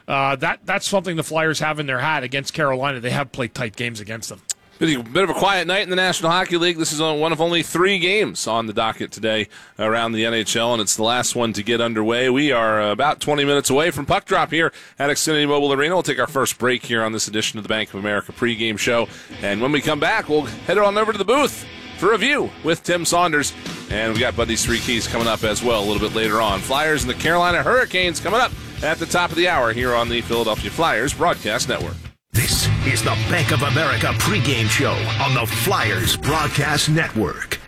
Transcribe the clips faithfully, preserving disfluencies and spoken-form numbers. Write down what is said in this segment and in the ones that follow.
uh, that that's something the Flyers have in their hat against Carolina. They have played tight games against them. Bit of a quiet night in the National Hockey League. This is one of only three games on the docket today around the N H L, and it's the last one to get underway. We are about twenty minutes away from puck drop here at Xfinity Mobile Arena. We'll take our first break here on this edition of the Bank of America pregame show, and when we come back, we'll head on over to the booth for a view with Tim Saunders, and we got Buddy's Three Keys coming up as well a little bit later on. Flyers and the Carolina Hurricanes coming up at the top of the hour here on the Philadelphia Flyers Broadcast Network. This is the Bank of America pregame show on the Flyers Broadcast Network.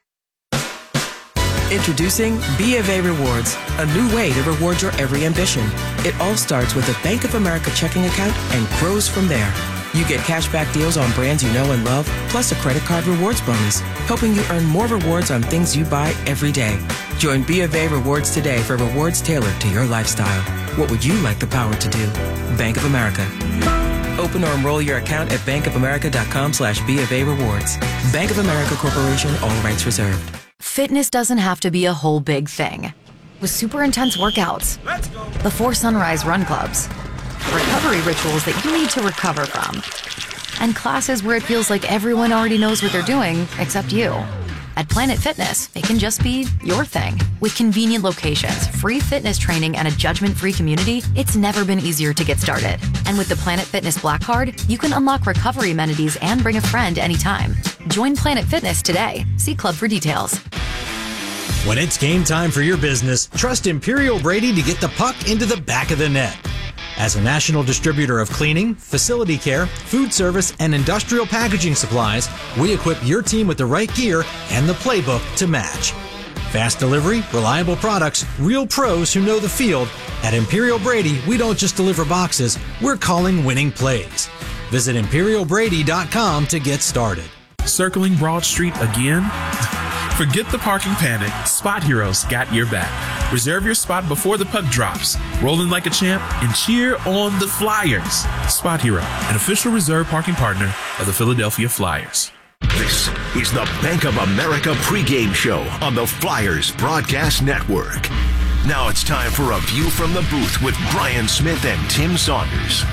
Introducing B of A Rewards, a new way to reward your every ambition. It all starts with a Bank of America checking account and grows from there. You get cashback deals on brands you know and love, plus a credit card rewards bonus, helping you earn more rewards on things you buy every day. Join B of A Rewards today for rewards tailored to your lifestyle. What would you like the power to do? Bank of America. Open or enroll your account at bankofamerica.com slash B of A rewards. Bank of America Corporation, all rights reserved. Fitness doesn't have to be a whole big thing. With super intense workouts, Let's go. before sunrise run clubs, recovery rituals that you need to recover from, and classes where it feels like everyone already knows what they're doing except you. At Planet Fitness, it can just be your thing. With convenient locations, free fitness training, and a judgment-free community, it's never been easier to get started. And with the Planet Fitness Black Card, you can unlock recovery amenities and bring a friend anytime. Join Planet Fitness today. See Club for details. When it's game time for your business, trust Imperial Brady to get the puck into the back of the net. As a national distributor of cleaning, facility care, food service, and industrial packaging supplies, we equip your team with the right gear and the playbook to match. Fast delivery, reliable products, real pros who know the field. At Imperial Brady, we don't just deliver boxes, we're calling winning plays. Visit imperial brady dot com to get started. Circling Broad Street again? Forget the parking panic. Spot Heroes got your back. Reserve your spot before the puck drops. Roll in like a champ and cheer on the Flyers. Spot Hero, an official reserve parking partner of the Philadelphia Flyers. This is the Bank of America pregame show on the Flyers Broadcast Network. Now it's time for a view from the booth with Brian Smith and Tim Saunders.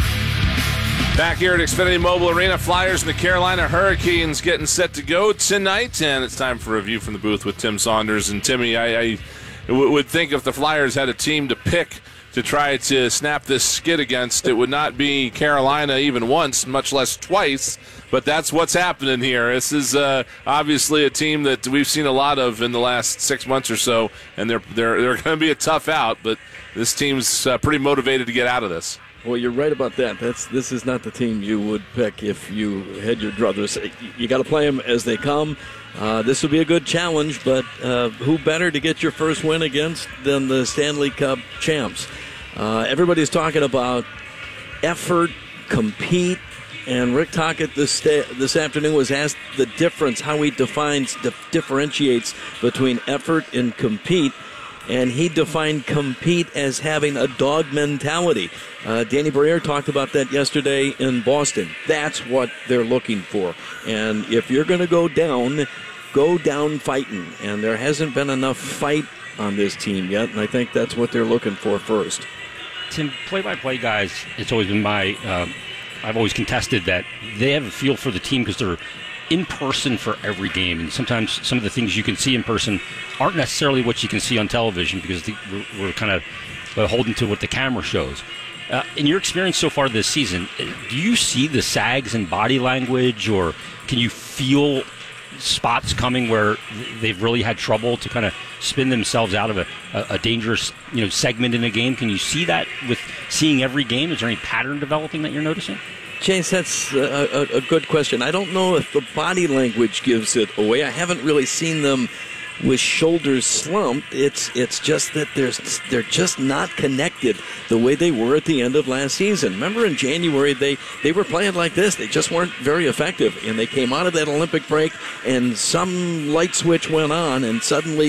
Back here at Xfinity Mobile Arena, Flyers and the Carolina Hurricanes getting set to go tonight, and it's time for a view from the booth with Tim Saunders. And Timmy, I, I w- would think if the Flyers had a team to pick to try to snap this skid against, it would not be Carolina even once, much less twice, but that's what's happening here. This is uh, obviously a team that we've seen a lot of in the last six months or so, and they're, they're, they're going to be a tough out, but this team's uh, pretty motivated to get out of this. Well, you're right about that. That's this is not the team you would pick if you had your druthers. You got to play them as they come. Uh, this will be a good challenge, but uh, who better to get your first win against than the Stanley Cup champs? Uh, everybody's talking about effort, compete, and Rick Tocchet this sta- this afternoon was asked the difference, how he defines, dif- differentiates between effort and compete. And he defined compete as having a dog mentality. Uh, Danny Briere talked about that yesterday in Boston. That's what they're looking for. And if you're going to go down, go down fighting. And there hasn't been enough fight on this team yet, and I think that's what they're looking for first. Tim, play-by-play guys, it's always been my, uh, I've always contested that they have a feel for the team because they're in person for every game, and sometimes some of the things you can see in person aren't necessarily what you can see on television because the, we're, we're kind of beholden to what the camera shows. Uh, in your experience so far this season, do you see the sags in body language, or can you feel spots coming where they've really had trouble to kind of spin themselves out of a, a, a dangerous, you know, segment in a game? Can you see that with seeing every game? Is there any pattern developing that you're noticing? Chase, that's a, a, a good question. I don't know if the body language gives it away. I haven't really seen them with shoulders slumped. It's it's just that they're, they're just not connected the way they were at the end of last season. Remember in January, they, they were playing like this. They just weren't very effective. And they came out of that Olympic break, and some light switch went on, and suddenly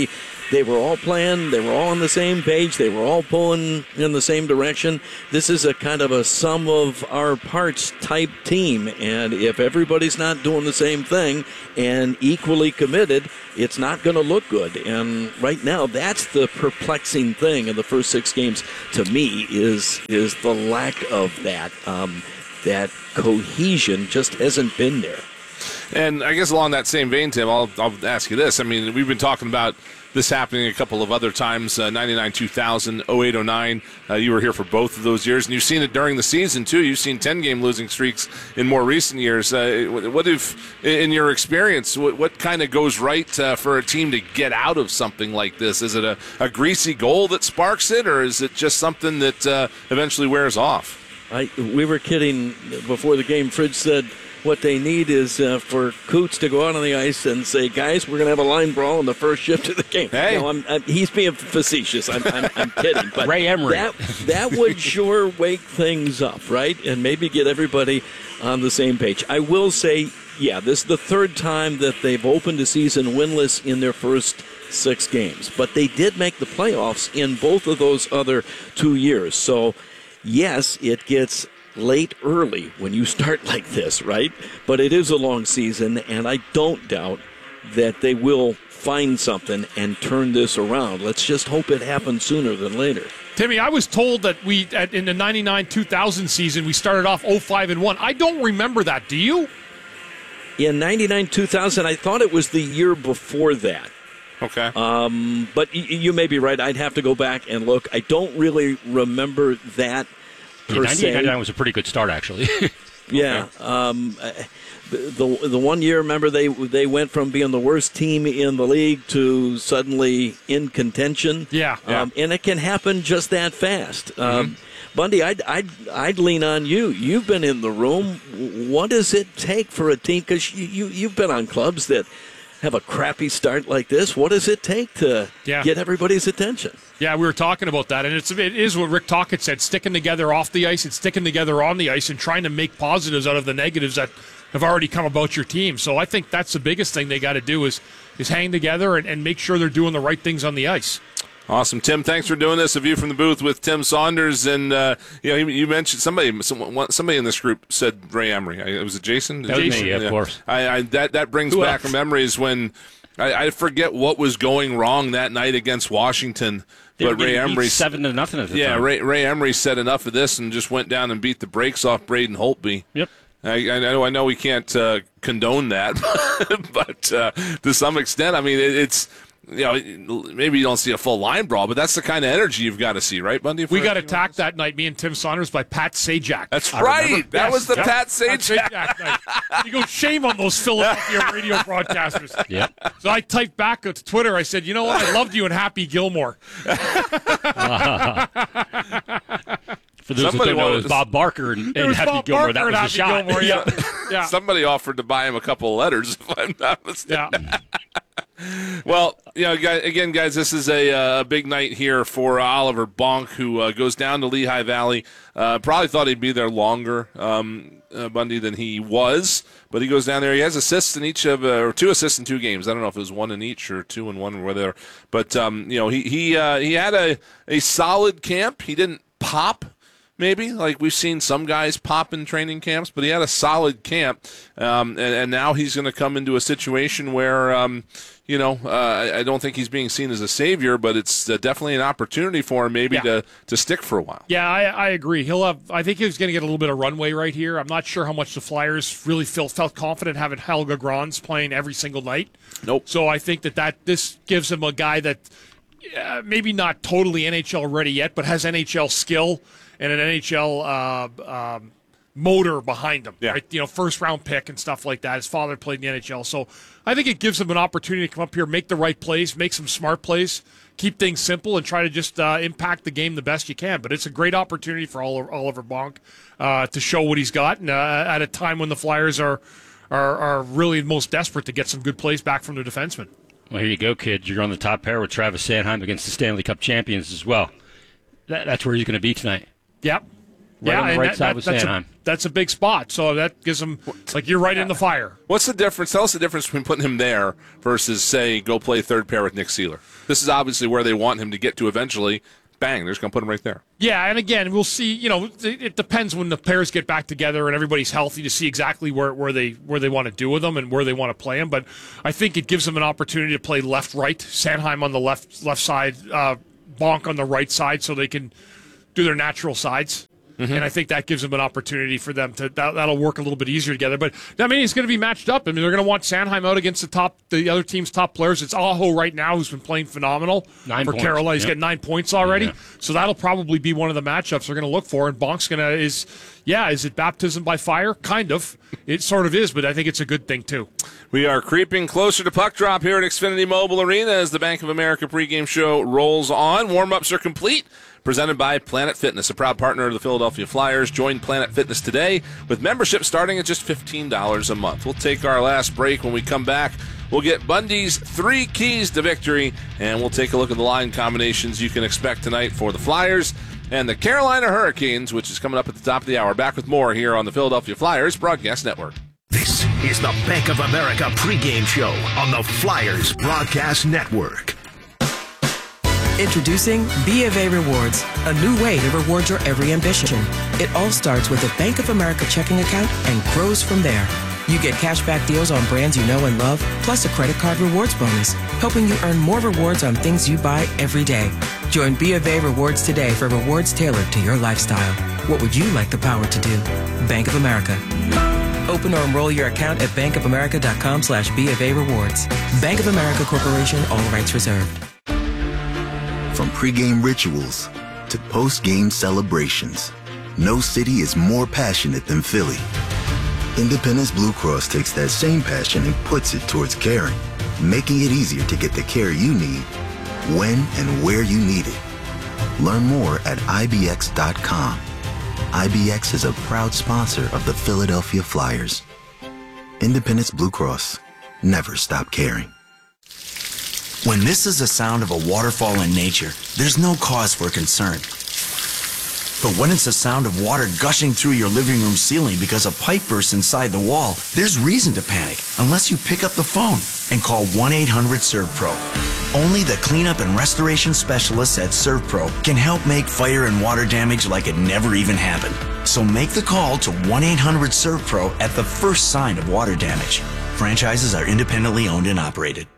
They were all playing. They were all on the same page. They were all pulling in the same direction. This is a kind of a sum of our parts type team. And if everybody's not doing the same thing and equally committed, it's not going to look good. And right now, that's the perplexing thing in the first six games to me is is the lack of that. Um, that cohesion just hasn't been there. And I guess along that same vein, Tim, I'll, I'll ask you this. I mean, we've been talking about this happening a couple of other times, uh, ninety-nine, two thousand, oh eight, oh nine. Uh, you were here for both of those years, and you've seen it during the season, too. You've seen ten-game losing streaks in more recent years. Uh, what if, in your experience, what, what kind of goes right uh, for a team to get out of something like this? Is it a, a greasy goal that sparks it, or is it just something that uh, eventually wears off? I, we were kidding before the game. Fridge said what they need is uh, for Coots to go out on the ice and say, guys, we're going to have a line brawl in the first shift of the game. Hey. No, I'm, I'm, he's being facetious. I'm, I'm, I'm kidding. But Ray Emery. That, that would sure wake things up, right? And maybe get everybody on the same page. I will say, yeah, this is the third time that they've opened a season winless in their first six games. But they did make the playoffs in both of those other two years. So, yes, it gets late early when you start like this, right? But it is a long season, and I don't doubt that they will find something and turn this around. Let's just hope it happens sooner than later. Timmy, I was told that we at, in the ninety-nine two thousand season we started off oh five and one. I don't remember that. Do you? In ninety-nine two thousand, I thought it was the year before that. Okay. Um, but y- you may be right. I'd have to go back and look. I don't really remember that. Yeah, ninety-eight ninety-nine was a pretty good start, actually. Yeah. Okay. Um, the the one year, remember, they they went from being the worst team in the league to suddenly in contention. Yeah. Um, and it can happen just that fast. Mm-hmm. Um, Bundy, I'd, I'd, I'd lean on you. You've been in the room. What does it take for a team? Because you, you, you've been on clubs that have a crappy start like this. What does it take to Yeah. get everybody's attention? Yeah, we were talking about that, and it's it is what Rick Tocchet said: sticking together off the ice and sticking together on the ice, and trying to make positives out of the negatives that have already come about your team. So I think that's the biggest thing they got to do is is hang together and, and make sure they're doing the right things on the ice. Awesome, Tim. Thanks for doing this. A view from the booth with Tim Saunders, and uh, you know, you, you mentioned somebody. Someone, somebody in this group said Ray Emery. I, was it Jason? That was Jason? me, yeah, of course. I, I, that that brings Who back else? memories when I, I forget what was going wrong that night against Washington. They were But Ray getting beat Emery seven to nothing at the yeah, time. Ray, Ray Emery said enough of this and just went down and beat the brakes off Braden Holtby. Yep. I, I know. I know we can't uh, condone that, but uh, to some extent, I mean, it, it's. You know, maybe you don't see a full line brawl, but that's the kind of energy you've got to see, right, Bundy? We got attacked that night, me and Tim Saunders, by Pat Sajak. That's I right. remember. That Yes. was the Yep. Pat Sajak. Pat night. You go, shame on those Philadelphia radio broadcasters. Yep. So I typed back to Twitter, I said, you know what, I loved you and Happy Gilmore. For those Somebody who don't know, wanted it was to- Bob Barker and, It and was Happy Bob Gilmore. Barker That and was the Happy shot. Gilmore, yeah. yeah. Somebody offered to buy him a couple of letters, if I'm not mistaken. Yeah. Well, you know, guys, again, guys, this is a, uh, big night here for uh, Oliver Bonk, who uh, goes down to Lehigh Valley. Uh, probably thought he'd be there longer, um, uh, Bundy, than he was, but he goes down there. He has assists in each of, uh, or two assists in two games. I don't know if it was one in each or two in one or whatever. But um, you know, he he uh, he had a a solid camp. He didn't pop. Maybe, like we've seen some guys pop in training camps, but he had a solid camp, um, and, and now he's going to come into a situation where, um, you know, uh, I, I don't think he's being seen as a savior, but it's uh, definitely an opportunity for him maybe Yeah. to, to stick for a while. Yeah, I, I agree. He'll have. I think he's going to get a little bit of runway right here. I'm not sure how much the Flyers really felt felt confident having Helga Grans playing every single night. Nope. So I think that, that this gives him a guy that uh, maybe not totally N H L ready yet, but has N H L skill and an N H L uh, um, motor behind him. Yeah. Right? You know, first round pick and stuff like that. His father played in the N H L, so I think it gives him an opportunity to come up here, make the right plays, make some smart plays, keep things simple, and try to just uh, impact the game the best you can. But it's a great opportunity for Oliver, Oliver Bonk uh, to show what he's got, and uh, at a time when the Flyers are, are are really most desperate to get some good plays back from their defensemen. Well, here you go, kid. You're on the top pair with Travis Sanheim against the Stanley Cup champions as well. That, that's where he's going to be tonight. Yep. Right yeah, on the and right that, side that, with that's, Sanheim. a, that's a big spot. So that gives them, like, you're right in the fire. What's the difference? Tell us the difference between putting him there versus, say, go play third pair with Nick Seeler. This is obviously where they want him to get to eventually. Bang, they're just going to put him right there. Yeah, and again, we'll see. You know, it, it depends when the pairs get back together and everybody's healthy to see exactly where, where they where they want to do with them and where they want to play them. But I think it gives them an opportunity to play left-right, Sanheim on the left left side, uh, Bonk on the right side, so they can do their natural sides. Mm-hmm. And I think that gives them an opportunity for them to that, that'll work a little bit easier together. But I mean, it's going to be matched up. I mean, they're going to want Sanheim out against the top, the other team's top players. It's Aho right now, who's been playing phenomenal nine for points. Carolina. He's Yep. got nine points already, Yeah. so that'll probably be one of the matchups they're going to look for. And Bonk's going to is, yeah, is it baptism by fire? Kind of. It sort of is, but I think it's a good thing too. We are creeping closer to puck drop here at Xfinity Mobile Arena as the Bank of America pregame show rolls on. Warm-ups are complete. Presented by Planet Fitness, a proud partner of the Philadelphia Flyers. Join Planet Fitness today with membership starting at just fifteen dollars a month. We'll take our last break. When we come back, we'll get Bundy's three keys to victory, and we'll take a look at the line combinations you can expect tonight for the Flyers and the Carolina Hurricanes, which is coming up at the top of the hour. Back with more here on the Philadelphia Flyers Broadcast Network. This is the Bank of America pregame show on the Flyers Broadcast Network. Introducing B of A Rewards, a new way to reward your every ambition. It all starts with a Bank of America checking account and grows from there. You get cashback deals on brands you know and love, plus a credit card rewards bonus, helping you earn more rewards on things you buy every day. Join B of A Rewards today for rewards tailored to your lifestyle. What would you like the power to do? Bank of America. Open or enroll your account at bankofamerica.com slash B of A Rewards. Bank of America Corporation, all rights reserved. From pregame rituals to postgame celebrations, no city is more passionate than Philly. Independence Blue Cross takes that same passion and puts it towards caring, making it easier to get the care you need, when and where you need it. Learn more at I B X dot com. I B X is a proud sponsor of the Philadelphia Flyers. Independence Blue Cross. Never stop caring. When this is the sound of a waterfall in nature, there's no cause for concern. But when it's the sound of water gushing through your living room ceiling because a pipe bursts inside the wall, there's reason to panic unless you pick up the phone and call one eight hundred serve pro. Only the cleanup and restoration specialists at ServPro can help make fire and water damage like it never even happened. So make the call to one eight hundred serve pro at the first sign of water damage. Franchises are independently owned and operated.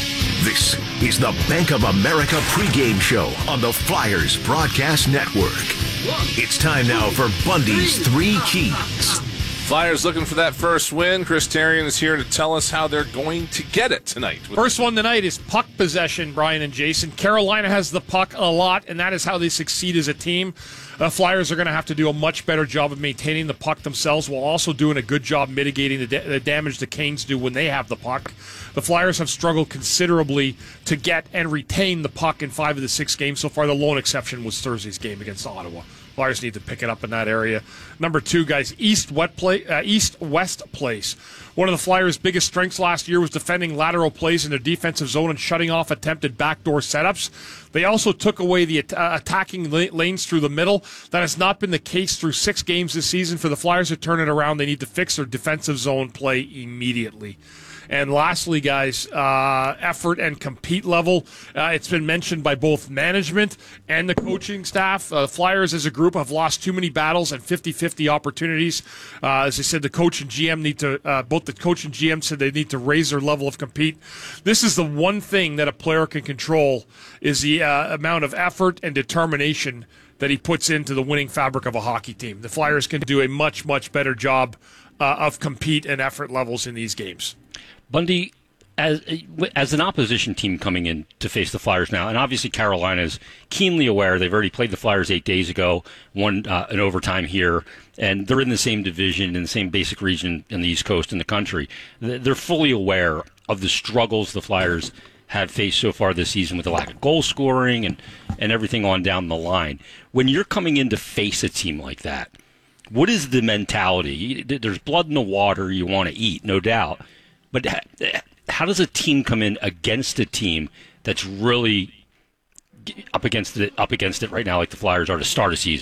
This is the Bank of America pregame show on the Flyers Broadcast Network. It's time now for Bundy's three keys. Flyers looking for that first win. Chris Therien is here to tell us how they're going to get it tonight. First one tonight is puck possession, Brian and Jason. Carolina has the puck a lot, and that is how they succeed as a team. The Flyers are going to have to do a much better job of maintaining the puck themselves while also doing a good job mitigating the, da- the damage the Canes do when they have the puck. The Flyers have struggled considerably to get and retain the puck in five of the six games so far. The lone exception was Thursday's game against Ottawa. Flyers need to pick it up in that area. Number two, guys, East West play, uh, East West plays. One of the Flyers' biggest strengths last year was defending lateral plays in their defensive zone and shutting off attempted backdoor setups. They also took away the at- uh, attacking la- lanes through the middle. That has not been the case through six games this season. For the Flyers to turn it around, they need to fix their defensive zone play immediately. And lastly, guys, uh, effort and compete level. Uh, it's been mentioned by both management and the coaching staff. Uh, Flyers as a group have lost too many battles and fifty-fifty opportunities. Uh, as I said, the coach and G M need to, uh, both the coach and G M said they need to raise their level of compete. This is the one thing that a player can control is the uh, amount of effort and determination that he puts into the winning fabric of a hockey team. The Flyers can do a much, much better job uh, of compete and effort levels in these games. Bundy, as as an opposition team coming in to face the Flyers now, and obviously Carolina is keenly aware they've already played the Flyers eight days ago, won uh, an overtime here, and they're in the same division, in the same basic region in the East Coast in the country. They're fully aware of the struggles the Flyers have faced so far this season with the lack of goal scoring and, and everything on down the line. When you're coming in to face a team like that, what is the mentality? There's blood in the water you want to eat, no doubt. But how does a team come in against a team that's really up against it, up against it right now, like the Flyers are to start a season?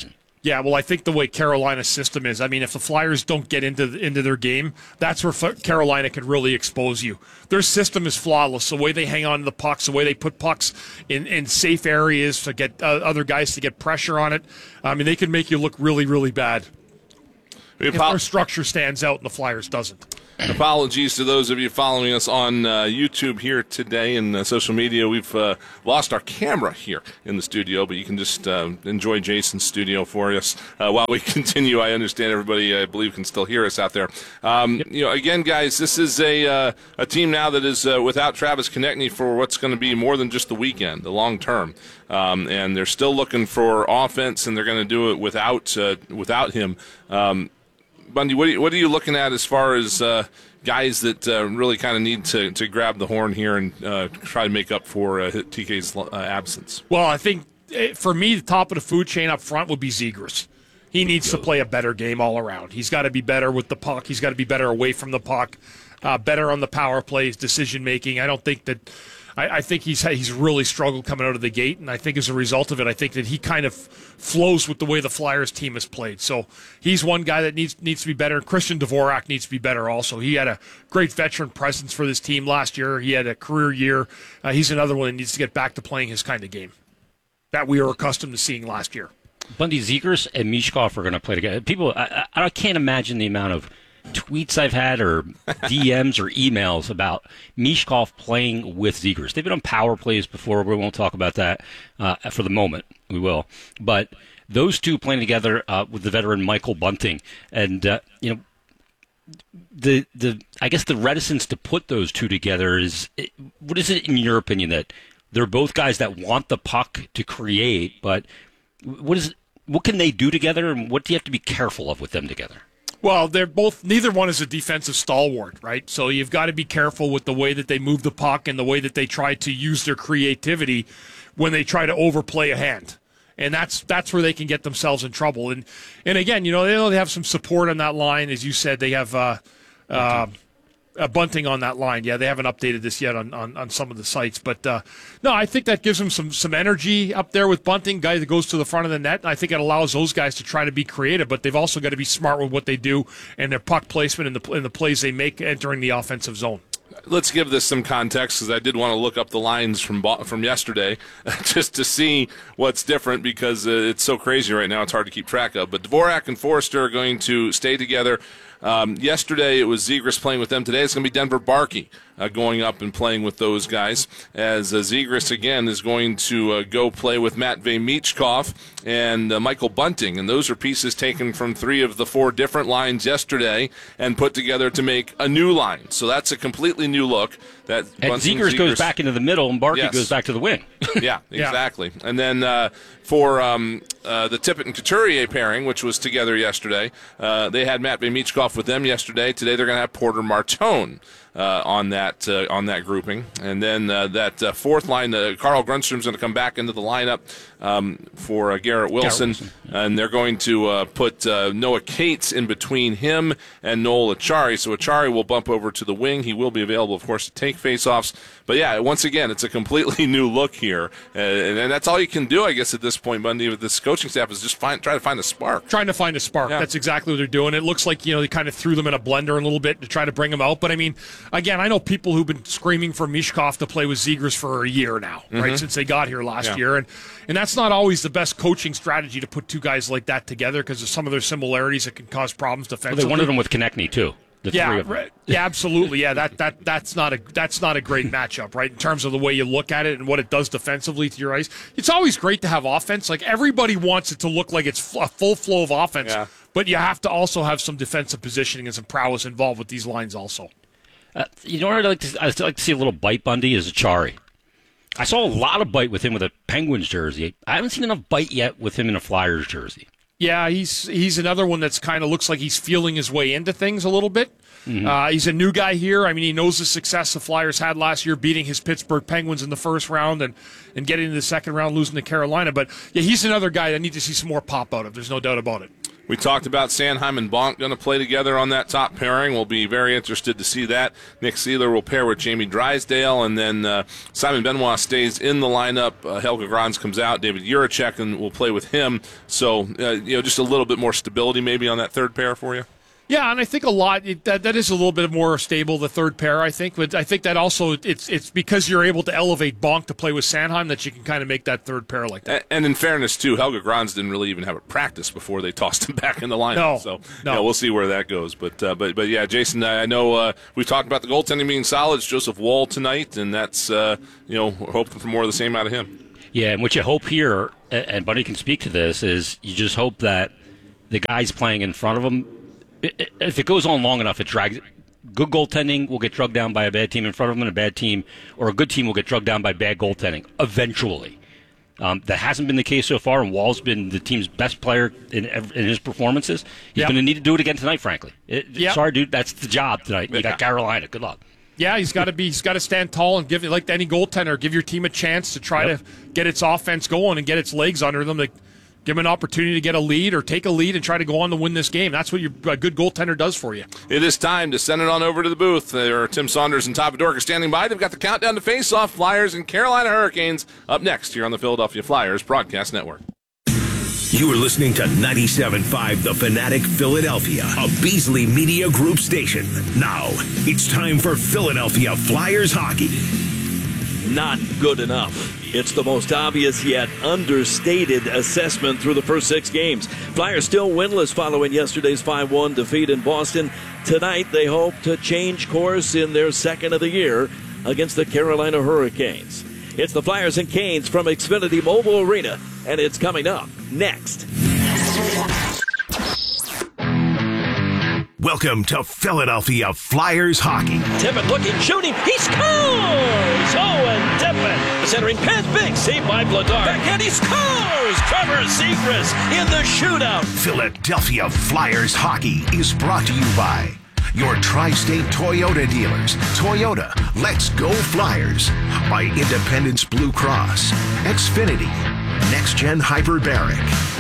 Yeah, well, I think the way Carolina's system is, I mean, if the Flyers don't get into into their game, that's where F- Carolina could really expose you. Their system is flawless. The way they hang on to the pucks, the way they put pucks in, in safe areas to get uh, other guys to get pressure on it. I mean, they can make you look really, really bad. If their structure stands out and the Flyers doesn't. Apologies to those of you following us on uh, YouTube here today and uh, social media. We've uh, lost our camera here in the studio, but you can just uh, enjoy Jason's studio for us uh, while we continue. I understand everybody, I believe, can still hear us out there. Um, yep. You know, again, guys, this is a uh, a team now that is uh, without Travis Konecny for what's going to be more than just the weekend, the long term. Um, and they're still looking for offense, and they're going to do it without uh, without him. Um, Bundy, what are, you, what are you looking at as far as uh, guys that uh, really kind of need to, to grab the horn here and uh, try to make up for uh, T K's uh, absence? Well, I think for me, the top of the food chain up front would be Zegras. He needs to play a better game all around. He's got to be better with the puck. He's got to be better away from the puck, uh, better on the power plays, decision making. I don't think that. I, I think he's he's really struggled coming out of the gate, and I think as a result of it, I think that he kind of flows with the way the Flyers team has played. So he's one guy that needs needs to be better. Christian Dvorak needs to be better also. He had a great veteran presence for this team last year. He had a career year. Uh, he's another one that needs to get back to playing his kind of game that we were accustomed to seeing last year. Bundy, Zegras and Michkov are going to play together. People, I, I can't imagine the amount of tweets I've had or D Ms or emails about Michkov playing with Zegras. They've been on power plays before. We won't talk about that uh, for the moment. We will. But those two playing together uh, with the veteran Michael Bunting. And, uh, you know, the the I guess the reticence to put those two together is, what is it in your opinion that they're both guys that want the puck to create, but what is what can they do together, and what do you have to be careful of with them together? Well, they're both. Neither one is a defensive stalwart, right? So you've got to be careful with the way that they move the puck and the way that they try to use their creativity when they try to overplay a hand, and that's that's where they can get themselves in trouble. And and again, you know, they know they have some support on that line, as you said. They have uh, uh, uh, Bunting on that line. Yeah, they haven't updated this yet on, on, on some of the sites, but uh, no, I think that gives them some some energy up there with Bunting, guy that goes to the front of the net. And I think it allows those guys to try to be creative, but they've also got to be smart with what they do and their puck placement and the and the plays they make entering the offensive zone. Let's give this some context, because I did want to look up the lines from from yesterday just to see what's different, because uh, it's so crazy right now it's hard to keep track of. But Dvorak and Forrester are going to stay together. Um, yesterday it was Zegras playing with them. Today it's going to be Denver Barkey uh, going up and playing with those guys, as uh, Zegras again is going to uh, go play with Matvei Michkov and uh, Michael Bunting, and those are pieces taken from three of the four different lines yesterday and put together to make a new line. So that's a completely new look. That and Bunting, Zegras Zegras goes back into the middle, and Barkey yes. goes back to the wing. yeah, exactly. Yeah. And then uh, for um, uh, the Tippett and Couturier pairing, which was together yesterday, uh, they had Matvei Michkov with them yesterday. Today they're going to have Porter Martone uh, on that uh, on that grouping. And then uh, that uh, fourth line, uh, Carl Grundstrom's going to come back into the lineup um, for uh, Garrett Wilson. Garrett Wilson. And they're going to uh, put uh, Noah Cates in between him and Noel Acciari. So Acciari will bump over to the wing. He will be available, of course, to take faceoffs. But yeah, once again, it's a completely new look here, uh, and, and that's all you can do, I guess, at this point, Bundy, with this coaching staff, is just find, try to find a spark. Trying to find a spark. Yeah. That's exactly what they're doing. It looks like, you know, they kind of threw them in a blender a little bit to try to bring them out. But I mean, again, I know people who've been screaming for Michkov to play with Zegras for a year now, mm-hmm. right, since they got here last yeah. year, and and that's not always the best coaching strategy to put two guys like that together, because of some of their similarities that can cause problems defensively. Well, they wanted them with Konecny too. The yeah, three of them. Right. yeah, absolutely. Yeah, that that that's not a that's not a great matchup, right? In terms of the way you look at it and what it does defensively to your ice. It's always great to have offense. Like, everybody wants it to look like it's a full flow of offense, yeah. but you have to also have some defensive positioning and some prowess involved with these lines also. Uh, you know what I'd like to I'd like to see a little bite, Bundy, is Acciari. I saw a lot of bite with him with a Penguins jersey. I haven't seen enough bite yet with him in a Flyers jersey. Yeah, he's he's another one that's kind of looks like he's feeling his way into things a little bit. Mm-hmm. Uh, he's a new guy here. I mean, he knows the success the Flyers had last year, beating his Pittsburgh Penguins in the first round and, and getting into the second round, losing to Carolina. But yeah, he's another guy that needs to see some more pop out of. There's no doubt about it. We talked about Sanheim and Bonk going to play together on that top pairing. We'll be very interested to see that. Nick Seeler will pair with Jamie Drysdale, and then uh, Simon Benoit stays in the lineup. Uh, Helge Grans comes out. David Juracek and will play with him. So, uh, you know, just a little bit more stability maybe on that third pair for you. Yeah, and I think a lot it, that that is a little bit more stable, the third pair, I think. But I think that also it's it's because you're able to elevate Bonk to play with Sanheim that you can kind of make that third pair like that. And, and in fairness, too, Helge Grans didn't really even have a practice before they tossed him back in the lineup. No, so no. Yeah, we'll see where that goes. But uh, but but yeah, Jason, I know uh, we've talked about the goaltending being solid. It's Joseph Woll tonight, and that's uh, you know we're hoping for more of the same out of him. Yeah, and what you hope here, and Buddy can speak to this, is you just hope that the guys playing in front of him, if it goes on long enough, it drags. Good goaltending will get drugged down by a bad team in front of them, and a bad team or a good team will get drugged down by bad goaltending eventually. Um, that hasn't been the case so far, and Wall's been the team's best player in, in his performances. He's yep. going to need to do it again tonight, frankly. It, yep. Sorry, dude, that's the job tonight. You got Carolina. Good luck. Yeah, he's got to be. He's got to stand tall and give, like any goaltender, give your team a chance to try yep. to get its offense going and get its legs under them. To give them an opportunity to get a lead or take a lead and try to go on to win this game. That's what your, a good goaltender does for you. It is time to send it on over to the booth. There are Tim Saunders and Todd Fedorka standing by. They've got the countdown to face-off. Flyers and Carolina Hurricanes up next here on the Philadelphia Flyers Broadcast Network. You are listening to ninety-seven point five The Fanatic Philadelphia, a Beasley Media Group station. Now, it's time for Philadelphia Flyers hockey. Not good enough. It's the most obvious yet understated assessment through the first six games. Flyers still winless following yesterday's five one defeat in Boston. Tonight, they hope to change course in their second of the year against the Carolina Hurricanes. It's the Flyers and Canes from Xfinity Mobile Arena, and it's coming up next. Welcome to Philadelphia Flyers hockey. Tippett looking, shooting, he scores! Owen Tippett centering, pass big, saved by Vladar. Backhand, he scores! Trevor Zegras in the shootout. Philadelphia Flyers hockey is brought to you by your Tri-State Toyota dealers. Toyota, let's go Flyers. By Independence Blue Cross, Xfinity, Next Gen Hyperbaric,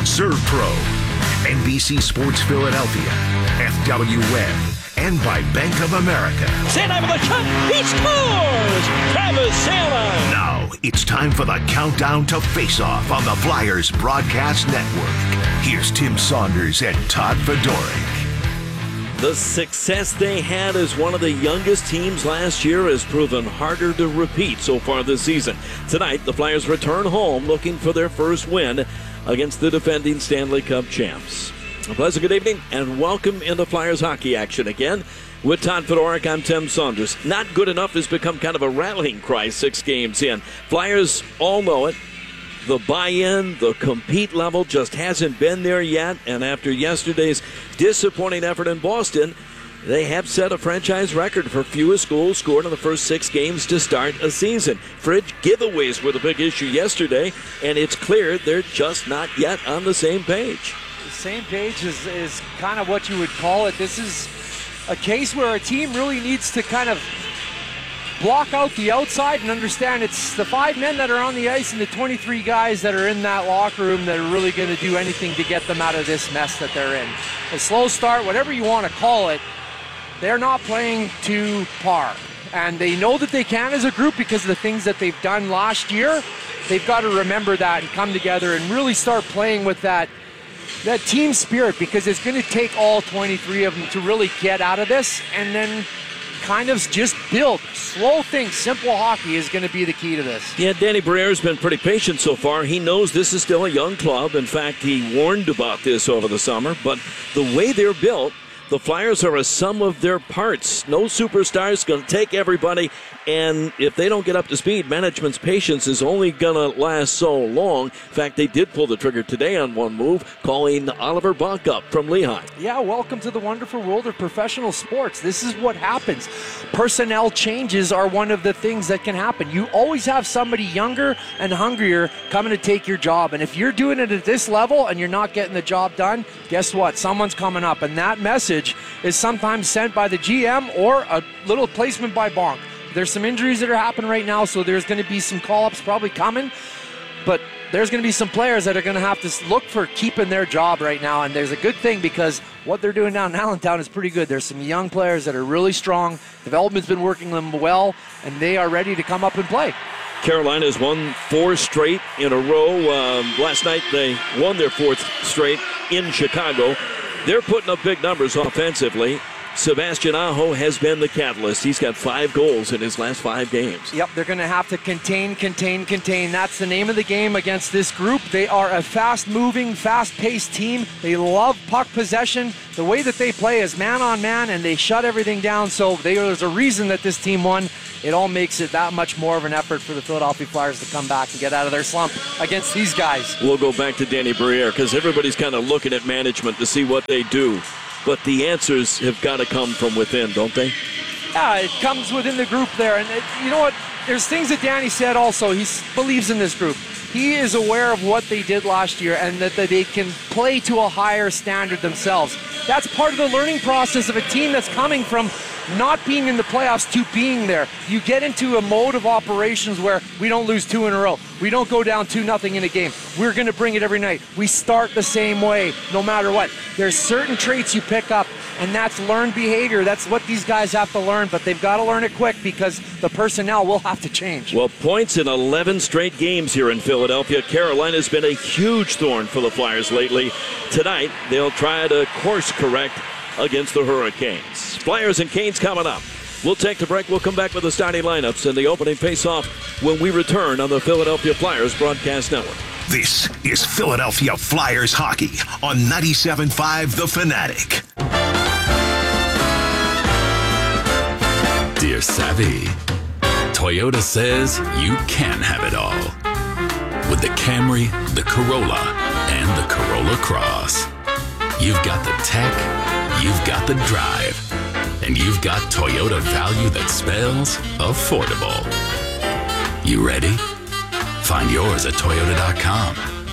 ServPro, N B C Sports Philadelphia, F W Web, and by Bank of America. Sanheim with a shot, he scores! Travis Sanheim! Now, it's time for the countdown to face-off on the Flyers Broadcast Network. Here's Tim Saunders and Todd Fedorka. The success they had as one of the youngest teams last year has proven harder to repeat so far this season. Tonight, the Flyers return home looking for their first win against the defending Stanley Cup champs. A pleasant good evening and welcome into Flyers hockey action again. With Todd Fedorka, I'm Tim Saunders. Not good enough has become kind of a rallying cry six games in. Flyers all know it. The buy-in, the compete level just hasn't been there yet. And after yesterday's disappointing effort in Boston, they have set a franchise record for fewest goals scored in the first six games to start a season. Fridge giveaways were the big issue yesterday, and it's clear they're just not yet on the same page. The same page is, is kind of what you would call it. This is a case where a team really needs to kind of block out the outside and understand it's the five men that are on the ice and the twenty-three guys that are in that locker room that are really going to do anything to get them out of this mess that they're in. A slow start, whatever you want to call it, they're not playing to par. And they know that they can as a group because of the things that they've done last year. They've got to remember that and come together and really start playing with that that team spirit, because it's going to take all twenty-three of them to really get out of this and then kind of just build. Slow things, simple hockey is going to be the key to this. Yeah, Danny Briere's been pretty patient so far. He knows this is still a young club. In fact, he warned about this over the summer. But the way they're built, the Flyers are a sum of their parts. No superstars, going to take everybody. And if they don't get up to speed, management's patience is only going to last so long. In fact, they did pull the trigger today on one move, calling Oliver Bonk up from Lehigh. Yeah, welcome to the wonderful world of professional sports. This is what happens. Personnel changes are one of the things that can happen. You always have somebody younger and hungrier coming to take your job. And if you're doing it at this level and you're not getting the job done, guess what? Someone's coming up. And that message is sometimes sent by the G M or a little placement by Bonk. There's some injuries that are happening right now, so there's going to be some call-ups probably coming. But there's going to be some players that are going to have to look for keeping their job right now, and there's a good thing because what they're doing down in Allentown is pretty good. There's some young players that are really strong. Development's been working them well, and they are ready to come up and play. Carolina's won four straight in a row. Um, last night they won their fourth straight in Chicago. They're putting up big numbers offensively. Sebastian Aho has been the catalyst. He's got five goals in his last five games. Yep, they're going to have to contain, contain, contain. That's the name of the game against this group. They are a fast-moving, fast-paced team. They love puck possession. The way that they play is man-on-man, and they shut everything down. So they, there's a reason that this team won. It all makes it that much more of an effort for the Philadelphia Flyers to come back and get out of their slump against these guys. We'll go back to Danny Briere because everybody's kind of looking at management to see what they do. But the answers have got to come from within, don't they? Yeah, it comes within the group there. And it, you know what? There's things that Danny said also. He believes in this group. He is aware of what they did last year and that, that they can play to a higher standard themselves. That's part of the learning process of a team that's coming from not being in the playoffs to being there. You get into a mode of operations where we don't lose two in a row. We don't go down two nothing in a game. We're going to bring it every night. We start the same way no matter what. There's certain traits you pick up, and that's learned behavior. That's what these guys have to learn, but they've got to learn it quick because the personnel will have to change. Well, points in eleven straight games here in Philadelphia. Carolina's been a huge thorn for the Flyers lately. Tonight, they'll try to course correct against the Hurricanes. Flyers and Canes coming up. We'll take the break. We'll come back with the starting lineups and the opening face-off when we return on the Philadelphia Flyers Broadcast Network. This is Philadelphia Flyers hockey on ninety-seven point five The Fanatic. Dear Savvy, Toyota says you can have it all. With the Camry, the Corolla, and the Corolla Cross. You've got the tech, you've got the drive, and you've got Toyota value that spells affordable. You ready? Find yours at Toyota dot com.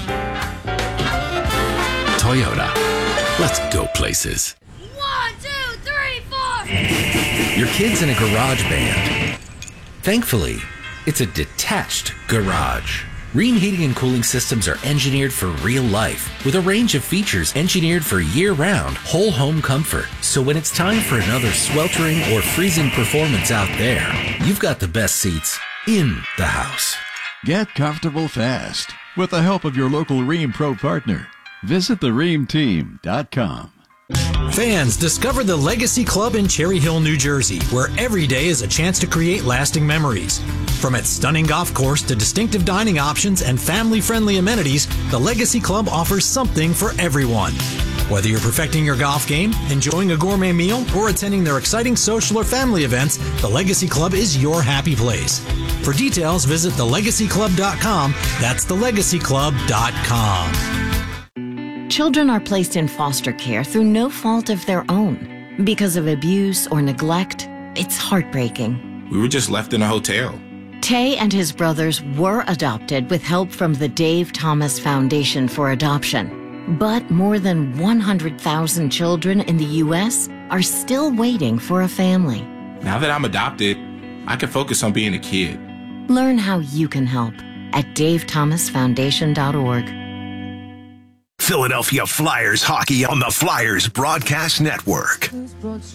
Toyota, let's go places. One, two, three, four. Your kid's in a garage band. Thankfully, it's a detached garage. Rheem heating and cooling systems are engineered for real life with a range of features engineered for year-round whole home comfort. So when it's time for another sweltering or freezing performance out there, you've got the best seats in the house. Get comfortable fast with the help of your local Rheem Pro partner. Visit the rheem team dot com. Fans, discover the Legacy Club in Cherry Hill, New Jersey, where every day is a chance to create lasting memories. From its stunning golf course to distinctive dining options and family-friendly amenities, the Legacy Club offers something for everyone. Whether you're perfecting your golf game, enjoying a gourmet meal, or attending their exciting social or family events, the Legacy Club is your happy place. For details, visit the legacy club dot com. That's the legacy club dot com. Children are placed in foster care through no fault of their own. Because of abuse or neglect, it's heartbreaking. We were just left in a hotel. Tay and his brothers were adopted with help from the Dave Thomas Foundation for Adoption. But more than one hundred thousand children in the U S are still waiting for a family. Now that I'm adopted, I can focus on being a kid. Learn how you can help at dave thomas foundation dot org. Philadelphia Flyers hockey on the Flyers Broadcast Network.